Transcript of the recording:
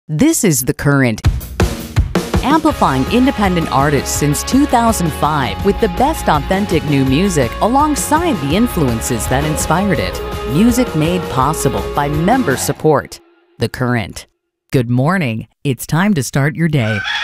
This is The Current, amplifying independent artists since 2005 with the best authentic new music alongside the influences that inspired it. Music made possible by member support. The Current. Good morning. It's time to start your day.